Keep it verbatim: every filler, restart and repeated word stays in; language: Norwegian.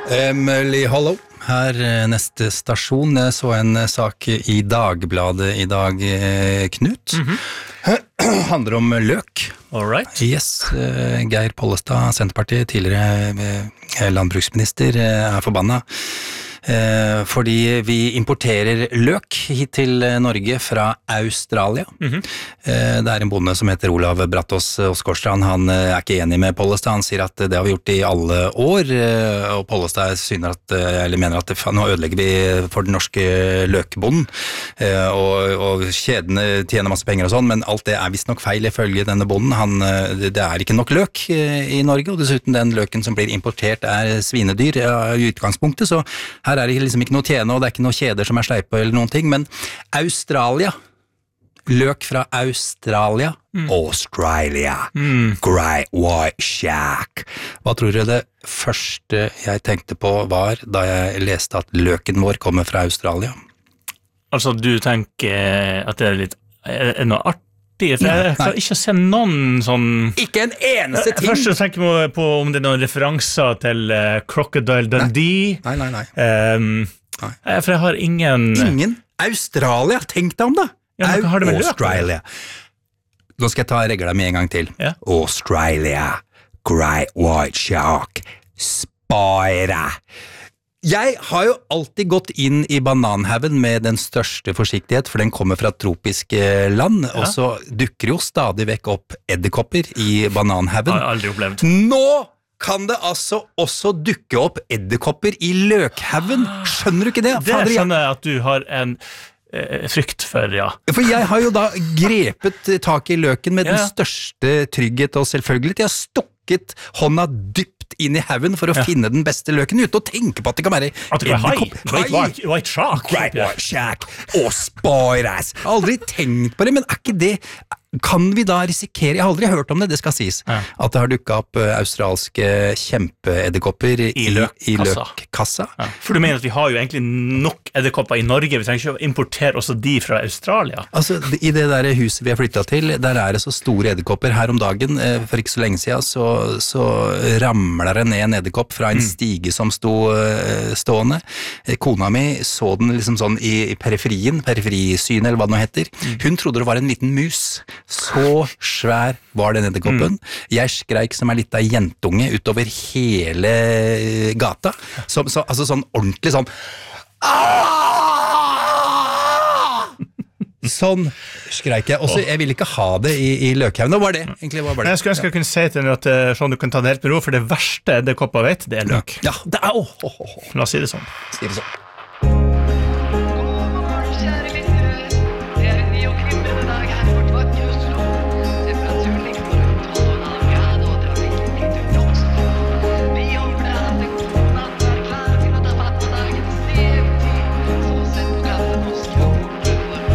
Emily Hollow, her neste stasjon. Jeg så en sak i Dagbladet i dag, Knut. Mm-hmm. Handler om løk. All right. Yes, Geir Pollestad, Senterpartiet, tidligere landbruksminister, er forbanna. Eh, fordi vi importerer løk hit til Norge fra Australia. Mm-hmm. eh, det er en bonde som heter Olav Brattås Åsgårdstrand. Han eh, er ikke enig med Pollestad. Han sier at det har vi gjort i alle år, eh, og Pollestad syner at, eller mener at det, nå ødelegger vi for den norske løkbonden, eh, og, og kjedene tjener masse penger og sånn, men alt det er visst nok feil ifølge denne bonden. Han, det er ikke nok løk eh, i Norge, og dessuten den løken som blir importert er svinedyr eh, i utgangspunktet, så her er det liksom ikke noe tjene, og det er ikke noe kjeder som er sleipe eller noen ting, men Australia, løk fra Australia, mm. Australia, mm. Great White Shark. Hva tror du det første jeg tenkte på var da jeg leste at løken vår kommer fra Australia? Altså, du tenker at det er litt, er det noe artig? For jeg kan ikke se noen sånn... Ikke en eneste ting! Først så tenker jeg på om det er noen referanser til uh, Crocodile Dundee. Nei, nei, nei. Um, nei. For jeg har ingen... Ingen? Australia? Tenk deg om da! Ja, men hva har det med Australia. Nå skal jeg ta regla med en gang til. Ja. Australia, Great White Shark, Spider. Jeg har jo alltid gått inn i bananhaugen med den største forsiktighet, for den kommer fra tropiske land, ja. Og så dukker jo stadig vekk opp edderkopper i bananhaugen. Har aldri opplevd. Nå kan det altså også dukke opp edderkopper i løkhaugen. Skjønner du ikke det? Det Fader, skjønner jeg at du har en eh, frykt for, ja. For jeg har jo da grepet tak i løken med ja. Den største trygghet og selvfølgelig. Jeg har stokket hånda dypt inn i haugen for å ja. Finne den beste løken uten å tenke på at det kan være at det er hei, Great White, white Shark Great White Shark og Spiders. Jeg har aldri tenkt på det, men er ikke det kan vi da risikere, jeg har aldri hørt om det, det skal sies, ja. At det har dukket opp uh, australske kjempeedderkopper i, I løkkassa. I løkkassa. Ja. For du mener at vi har jo egentlig nok edderkopper i Norge, vi trenger ikke importere også de fra Australia? Altså, i det der huset vi har flyttet til, der er det så store edderkopper. Her om dagen, uh, for ikke så lenge siden, så, så ramler det ned en edderkopp fra en mm. stige som sto uh, stående. Kona mi så den liksom sånn i, i periferien, periferisyn eller hva det nå heter. Mm. Hun trodde det var en liten mus. Så svær var den edderkoppen. Mm. Jeg skreik som en liten jentunge utover hele gata. Så, så, altså sånn ordentlig sånn sånn skreik jeg. Også, jeg ville ikke ha det i, i løkhaugen. Hva var det? Egentlig, hva var det? Jeg skulle ønske jeg kunne si til deg at sånn, du kan ta det helt med ro, for det verste edderkopper vet, det er løk. Ja, det er, oh, oh, oh. La oss si det sånn. Si det sånn.